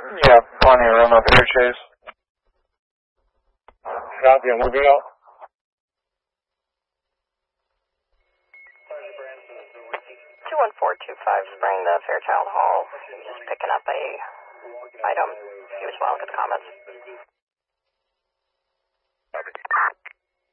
Yeah, plenty of room up here, Chase. Copy, I'm moving out. 21425 Spring to Fairchild Hall. Just picking up a item. He was well. Good comments.